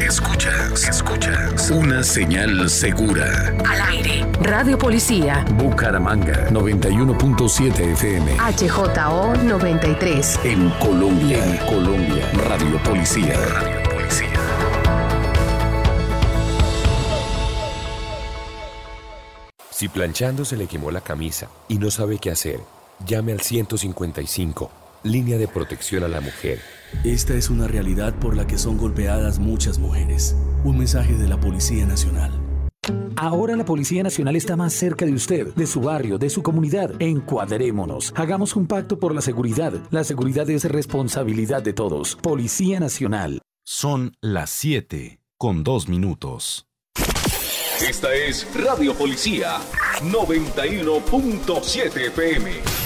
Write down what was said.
Escuchas una señal segura. Al aire. Radio Policía. Bucaramanga 91.7 FM. HJO 93. En Colombia. Radio Policía. Si planchando se le quemó la camisa y no sabe qué hacer, llame al 155, línea de protección a la mujer. Esta es una realidad por la que son golpeadas muchas mujeres. Un mensaje de la Policía Nacional. Ahora la Policía Nacional está más cerca de usted, de su barrio, de su comunidad. Encuadrémonos. Hagamos un pacto por la seguridad. La seguridad es responsabilidad de todos. Policía Nacional. Son las 7:02. Esta es Radio Policía 91.7 FM.